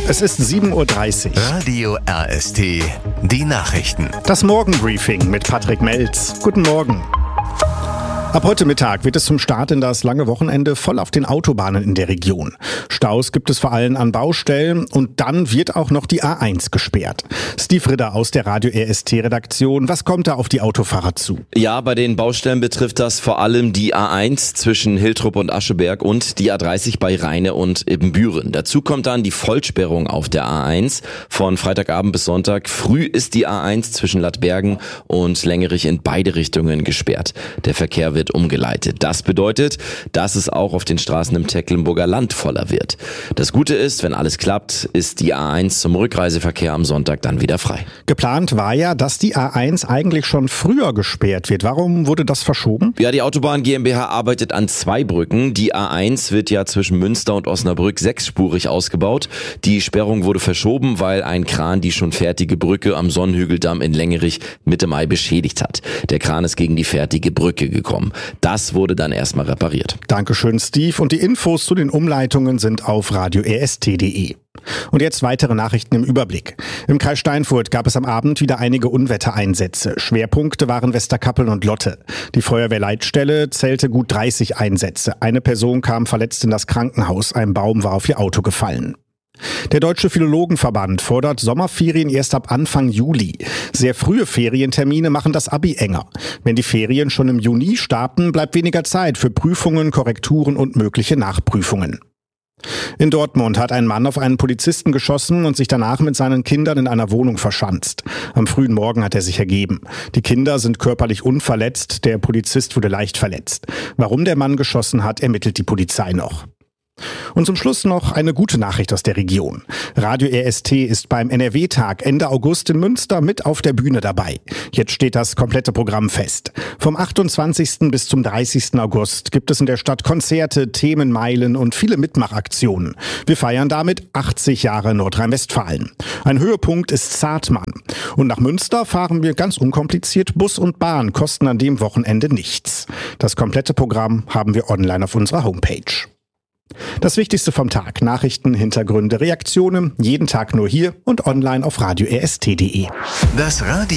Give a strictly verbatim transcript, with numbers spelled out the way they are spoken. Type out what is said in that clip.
Es ist sieben Uhr dreißig. Radio R S T, die Nachrichten. Das Morgenbriefing mit Patrick Melz. Guten Morgen. Ab heute Mittag wird es zum Start in das lange Wochenende voll auf den Autobahnen in der Region. Staus gibt es vor allem an Baustellen und dann wird auch noch die A eins gesperrt. Steve Ritter aus der Radio R S T-Redaktion. Was kommt da auf die Autofahrer zu? Ja, bei den Baustellen betrifft das vor allem die A eins zwischen Hiltrup und Ascheberg und die A dreißig bei Rheine und Ibbenbüren. Dazu kommt dann die Vollsperrung auf der A eins. Von Freitagabend bis Sonntag früh ist die A eins zwischen Lattbergen und Längerich in beide Richtungen gesperrt. Der Verkehr wird wird umgeleitet. Das bedeutet, dass es auch auf den Straßen im Tecklenburger Land voller wird. Das Gute ist, wenn alles klappt, ist die A eins zum Rückreiseverkehr am Sonntag dann wieder frei. Geplant war ja, dass die A eins eigentlich schon früher gesperrt wird. Warum wurde das verschoben? Ja, die Autobahn GmbH arbeitet an zwei Brücken. Die A eins wird ja zwischen Münster und Osnabrück sechsspurig ausgebaut. Die Sperrung wurde verschoben, weil ein Kran die schon fertige Brücke am Sonnenhügeldamm in Längerich Mitte Mai beschädigt hat. Der Kran ist gegen die fertige Brücke gekommen. Das wurde dann erstmal repariert. Dankeschön, Steve. Und die Infos zu den Umleitungen sind auf radio r s t punkt d e. Und jetzt weitere Nachrichten im Überblick. Im Kreis Steinfurt gab es am Abend wieder einige Unwettereinsätze. Schwerpunkte waren Westerkappeln und Lotte. Die Feuerwehrleitstelle zählte gut dreißig Einsätze. Eine Person kam verletzt in das Krankenhaus. Ein Baum war auf ihr Auto gefallen. Der Deutsche Philologenverband fordert Sommerferien erst ab Anfang Juli. Sehr frühe Ferientermine machen das Abi enger. Wenn die Ferien schon im Juni starten, bleibt weniger Zeit für Prüfungen, Korrekturen und mögliche Nachprüfungen. In Dortmund hat ein Mann auf einen Polizisten geschossen und sich danach mit seinen Kindern in einer Wohnung verschanzt. Am frühen Morgen hat er sich ergeben. Die Kinder sind körperlich unverletzt, der Polizist wurde leicht verletzt. Warum der Mann geschossen hat, ermittelt die Polizei noch. Und zum Schluss noch eine gute Nachricht aus der Region. Radio R S T ist beim N R W-Tag Ende August in Münster mit auf der Bühne dabei. Jetzt steht das komplette Programm fest. Vom achtundzwanzigsten bis zum dreißigsten August gibt es in der Stadt Konzerte, Themenmeilen und viele Mitmachaktionen. Wir feiern damit achtzig Jahre Nordrhein-Westfalen. Ein Höhepunkt ist Zartmann. Und nach Münster fahren wir ganz unkompliziert. Bus und Bahn kosten an dem Wochenende nichts. Das komplette Programm haben wir online auf unserer Homepage. Das Wichtigste vom Tag. Nachrichten, Hintergründe, Reaktionen. Jeden Tag nur hier und online auf radio r s t punkt d e. Das Radio